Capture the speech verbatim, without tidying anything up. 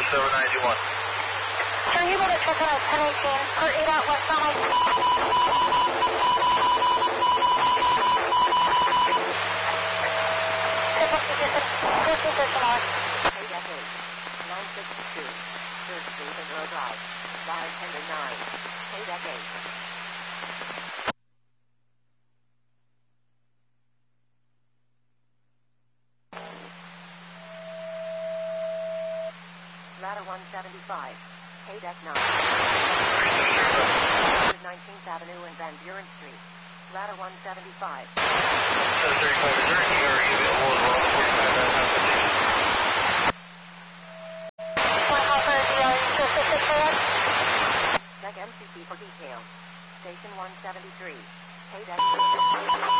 seven ninety-one. Are you able to check on ten eighteen for eight out west on I? nine sixty-two, third Street and Road Drive, Line Tender nine, K D E C eight. Ladder one seventy-five, K D E C nine. nineteenth Avenue and Van Buren Street, Ladder one seventy-five. seven thirty-five, is there any area available as well? forty-five Check M C C for details. Station one seventy-three, K D E C.